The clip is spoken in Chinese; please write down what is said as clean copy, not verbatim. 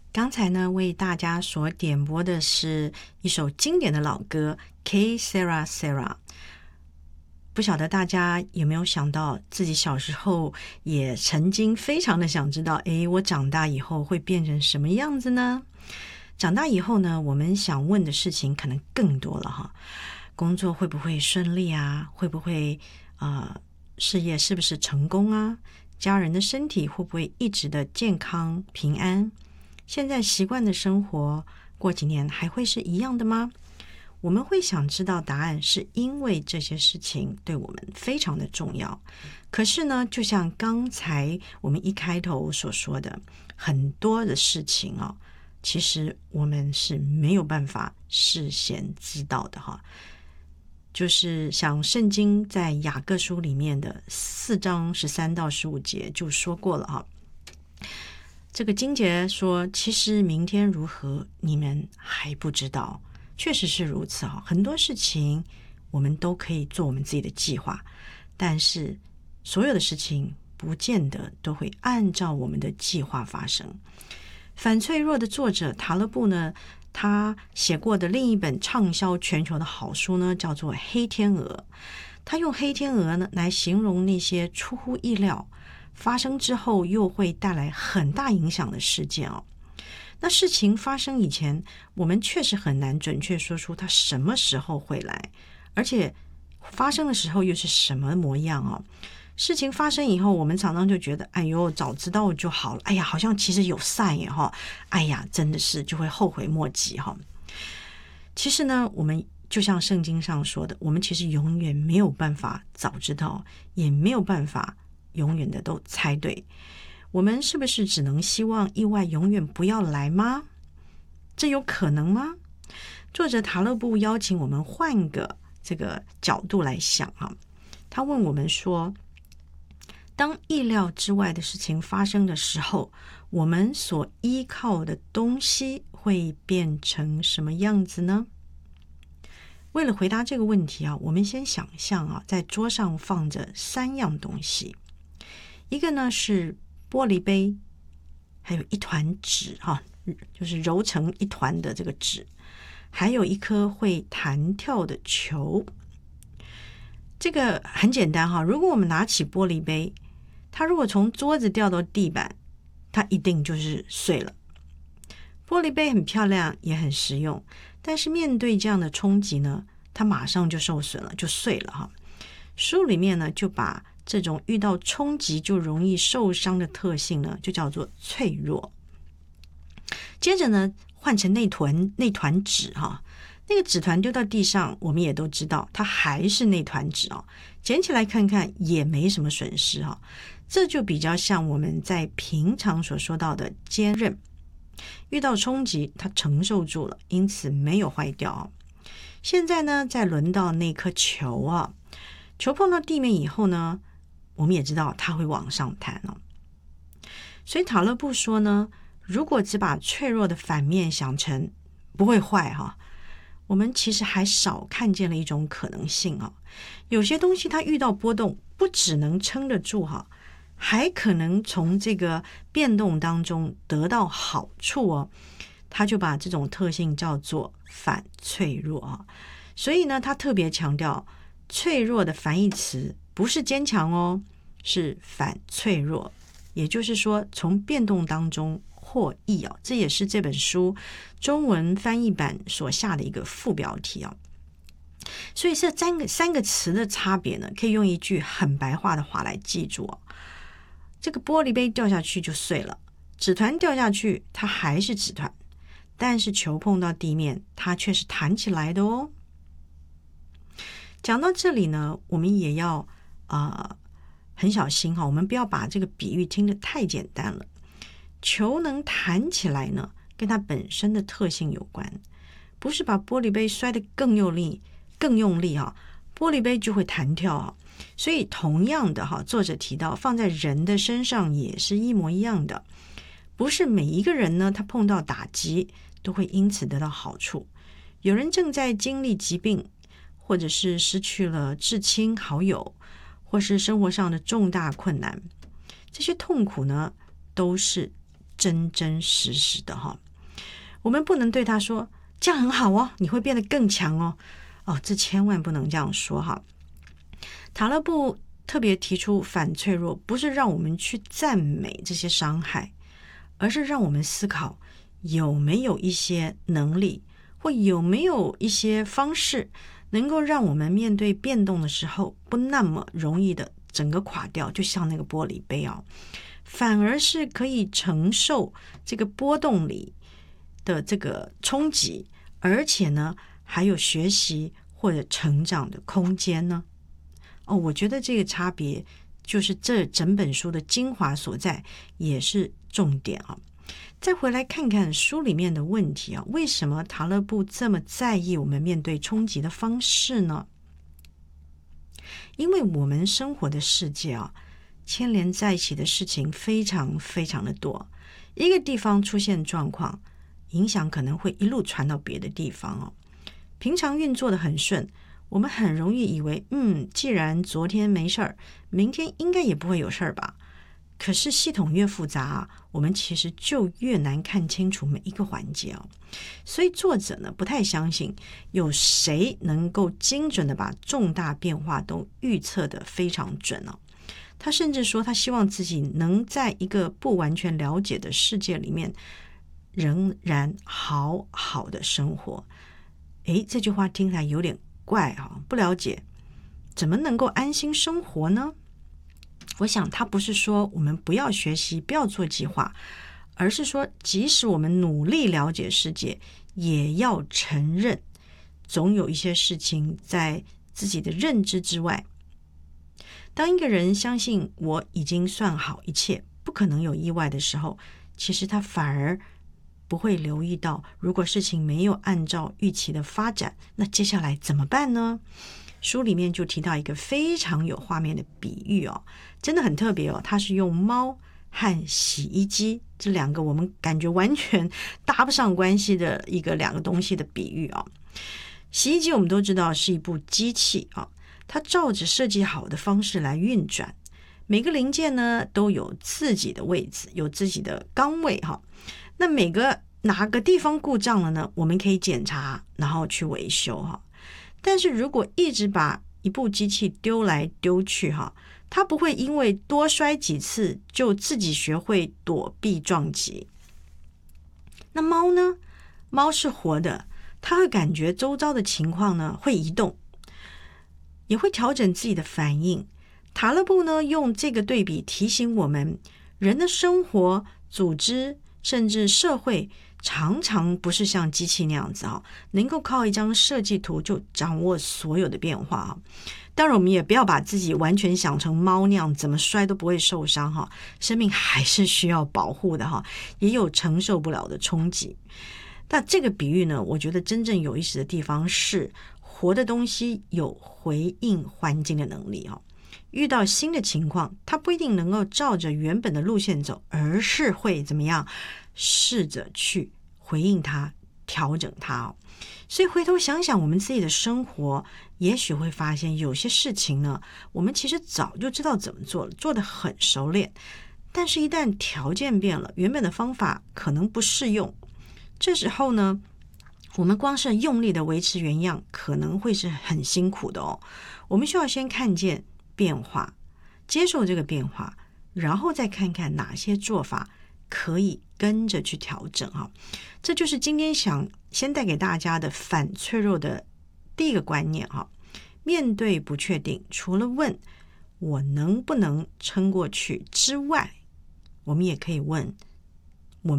刚才呢，为大家所点播的是一首经典的老歌《Que Sera Sera》。不晓得大家有没有想到，自己小时候也曾经非常的想知道，我长大以后会变成什么样子呢？长大以后呢，我们想问的事情可能更多了哈。工作会不会顺利啊？会不会事业是不是成功啊？家人的身体会不会一直的健康平安？现在习惯的生活，过几年还会是一样的吗？我们会想知道答案，是因为这些事情对我们非常的重要。可是呢，就像刚才我们一开头所说的，很多的事情其实我们是没有办法事先知道的哈。就是像圣经在雅各书里面的4章13到15节就说过了哈。这个经节说，其实明天如何，你们还不知道。确实是如此很多事情我们都可以做我们自己的计划，但是所有的事情不见得都会按照我们的计划发生。反脆弱的作者塔勒布呢，他写过的另一本畅销全球的好书呢，叫做《黑天鹅》。他用黑天鹅呢来形容那些出乎意料发生之后又会带来很大影响的事件那事情发生以前，我们确实很难准确说出它什么时候会来，而且发生的时候又是什么模样事情发生以后，我们常常就觉得，哎呦，早知道就好了，哎呀，好像其实有善耶哎呀，真的是就会后悔莫及其实呢，我们就像圣经上说的，我们其实永远没有办法早知道，也没有办法永远的都猜对。我们是不是只能希望意外永远不要来吗？这有可能吗？作者塔勒布邀请我们换个这个角度来想他问我们说，当意料之外的事情发生的时候，我们所依靠的东西会变成什么样子呢？为了回答这个问题我们先想象在桌上放着3样东西，一个呢是玻璃杯，还有一团纸就是揉成一团的这个纸，还有一颗会弹跳的球。这个很简单如果我们拿起玻璃杯，它如果从桌子掉到地板，它一定就是碎了。玻璃杯很漂亮也很实用，但是面对这样的冲击呢，它马上就受损了，就碎了书里面呢就把这种遇到冲击就容易受伤的特性呢，就叫做脆弱。接着呢，换成那团纸那个纸团丢到地上，我们也都知道它还是那团纸捡起来看看也没什么损失这就比较像我们在平常所说到的坚韧，遇到冲击它承受住了，因此没有坏掉现在呢，再轮到那颗球球碰到地面以后呢，我们也知道它会往上弹所以塔勒布说呢，如果只把脆弱的反面想成不会坏我们其实还少看见了一种可能性有些东西它遇到波动，不只能撑得住还可能从这个变动当中得到好处他就把这种特性叫做反脆弱所以呢，他特别强调脆弱的反义词不是坚强是反脆弱，也就是说从变动当中获益这也是这本书中文翻译版所下的一个副标题所以这三个词的差别呢，可以用一句很白话的话来记住这个玻璃杯掉下去就碎了，纸团掉下去它还是纸团，但是球碰到地面它却是弹起来的讲到这里呢，我们也要很小心我们不要把这个比喻听得太简单了。球能弹起来呢，跟它本身的特性有关，不是把玻璃杯摔得更用力玻璃杯就会弹跳所以同样的作者提到放在人的身上也是一模一样的，不是每一个人呢，他碰到打击都会因此得到好处。有人正在经历疾病，或者是失去了至亲好友，或是生活上的重大困难，这些痛苦呢，都是真真实实的哈。我们不能对他说这样很好哦，你会变得更强哦。这千万不能这样说哈。塔勒布特别提出反脆弱，不是让我们去赞美这些伤害，而是让我们思考有没有一些能力，或有没有一些方式，能够让我们面对变动的时候不那么容易的整个垮掉，就像那个玻璃杯反而是可以承受这个波动里的这个冲击，而且呢还有学习或者成长的空间呢。我觉得这个差别就是这整本书的精华所在，也是重点再回来看看书里面的问题为什么塔勒布这么在意我们面对冲击的方式呢？因为我们生活的世界牵连在一起的事情非常非常的多，一个地方出现状况，影响可能会一路传到别的地方平常运作的很顺，我们很容易以为既然昨天没事儿，明天应该也不会有事儿吧。可是系统越复杂我们其实就越难看清楚每一个环节所以作者呢不太相信有谁能够精准的把重大变化都预测得非常准他甚至说他希望自己能在一个不完全了解的世界里面仍然好好的生活。这句话听起来有点怪不了解怎么能够安心生活呢？我想他不是说我们不要学习，不要做计划，而是说即使我们努力了解世界，也要承认总有一些事情在自己的认知之外。当一个人相信我已经算好一切，不可能有意外的时候，其实他反而不会留意到，如果事情没有按照预期的发展，那接下来怎么办呢？书里面就提到一个非常有画面的比喻真的很特别他是用猫和洗衣机这两个我们感觉完全搭不上关系的两个东西的比喻洗衣机我们都知道是一部机器它照着设计好的方式来运转，每个零件呢都有自己的位置，有自己的岗位那每个哪个地方故障了呢，我们可以检查然后去维修但是如果一直把一部机器丢来丢去它不会因为多摔几次就自己学会躲避撞击。那猫呢？猫是活的，它会感觉周遭的情况呢，会移动，也会调整自己的反应。塔勒布呢用这个对比提醒我们，人的生活、组织甚至社会常常不是像机器那样子能够靠一张设计图就掌握所有的变化当然我们也不要把自己完全想成猫那样，怎么摔都不会受伤生命还是需要保护的也有承受不了的冲击。那这个比喻呢，我觉得真正有意思的地方是，活的东西有回应环境的能力遇到新的情况，它不一定能够照着原本的路线走，而是会怎么样试着去回应它，调整它所以回头想想我们自己的生活，也许会发现有些事情呢，我们其实早就知道怎么做了，做得很熟练，但是一旦条件变了，原本的方法可能不适用，这时候呢，我们光是用力的维持原样可能会是很辛苦的我们需要先看见变化，接受这个变化，然后再看看哪些做法可以跟着去调整这就是今天想先带给大家的反脆弱的第一个观念面对不确定，除了问我能不能撑过去之外，我们也可以问